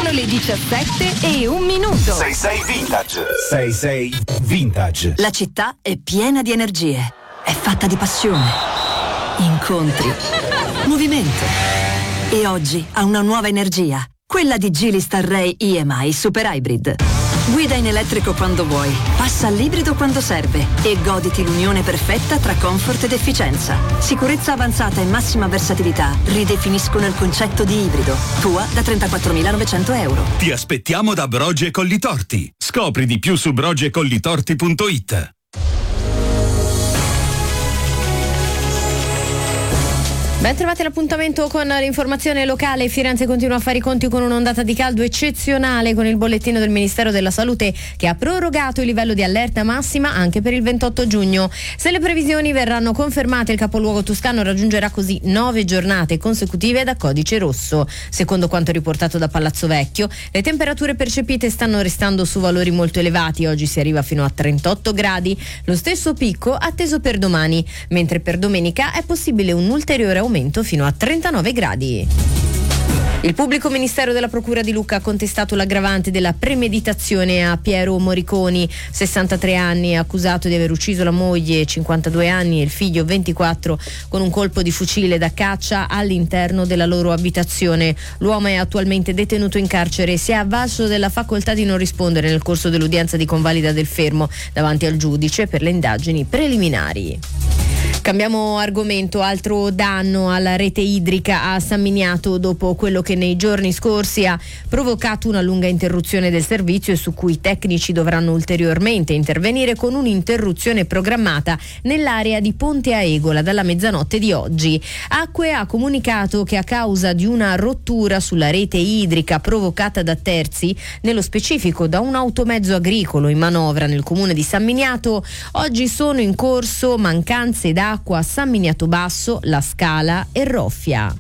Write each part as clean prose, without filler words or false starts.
Sono le 17:01. 66 Vintage. 66 Vintage. La città è piena di energie. È fatta di passione, incontri, movimento. E oggi ha una nuova energia. Quella di Geely Starray EMI Super Hybrid. Guida in elettrico quando vuoi, passa all'ibrido quando serve e goditi l'unione perfetta tra comfort ed efficienza. Sicurezza avanzata e massima versatilità ridefiniscono il concetto di ibrido. Tua da 34.900 euro. Ti aspettiamo da Brogi e Collitorti. Scopri di più su brogiecollitorti.it. Ben trovati all'appuntamento con l'informazione locale. Firenze continua a fare i conti con un'ondata di caldo eccezionale, con il bollettino del Ministero della Salute che ha prorogato il livello di allerta massima anche per il 28 giugno. Se le previsioni verranno confermate, il capoluogo toscano raggiungerà così 9 giornate consecutive da codice rosso. Secondo quanto riportato da Palazzo Vecchio, le temperature percepite stanno restando su valori molto elevati. Oggi si arriva fino a 38 gradi, lo stesso picco atteso per domani, mentre per domenica è possibile un ulteriore aumento fino a 39 gradi. Il pubblico ministero della Procura di Lucca ha contestato l'aggravante della premeditazione a Piero Moriconi, 63 anni, accusato di aver ucciso la moglie, 52 anni, e il figlio, 24, con un colpo di fucile da caccia all'interno della loro abitazione. L'uomo è attualmente detenuto in carcere e si è avvalso della facoltà di non rispondere nel corso dell'udienza di convalida del fermo davanti al giudice per le indagini preliminari. Cambiamo argomento. Altro danno alla rete idrica a San Miniato dopo quello che nei giorni scorsi ha provocato una lunga interruzione del servizio e su cui i tecnici dovranno ulteriormente intervenire con un'interruzione programmata nell'area di Ponte Aegola dalla mezzanotte di oggi. Acque ha comunicato che a causa di una rottura sulla rete idrica provocata da terzi, nello specifico da un automezzo agricolo in manovra nel comune di San Miniato, oggi sono in corso mancanze d'acqua a San Miniato Basso, La Scala e Roffia.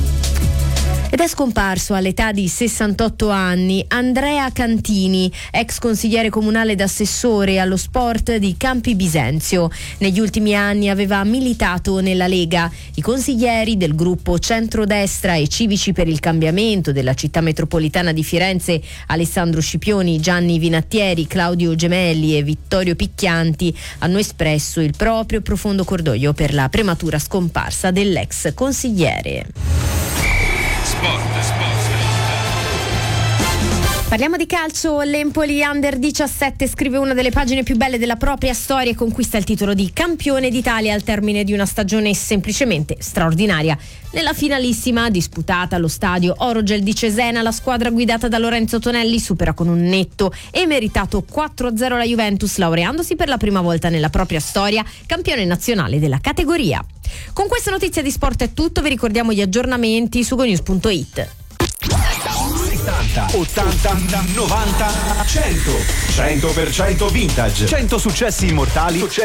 Ed è scomparso all'età di 68 anni Andrea Cantini, ex consigliere comunale ed assessore allo sport di Campi Bisenzio. Negli ultimi anni aveva militato nella Lega. I consiglieri del gruppo Centrodestra e Civici per il Cambiamento della città metropolitana di Firenze, Alessandro Scipioni, Gianni Vinattieri, Claudio Gemelli e Vittorio Picchianti, hanno espresso il proprio profondo cordoglio per la prematura scomparsa dell'ex consigliere. Parliamo di calcio. L'Empoli Under 17 scrive una delle pagine più belle della propria storia e conquista il titolo di campione d'Italia al termine di una stagione semplicemente straordinaria. Nella finalissima disputata allo stadio Orogel di Cesena, la squadra guidata da Lorenzo Tonelli supera con un netto e meritato 4-0 la Juventus, laureandosi per la prima volta nella propria storia campione nazionale della categoria. Con questa notizia di sport è tutto, vi ricordiamo gli aggiornamenti su gonews.it. 70, 80, 90, 100. 100% vintage. 100 successi immortali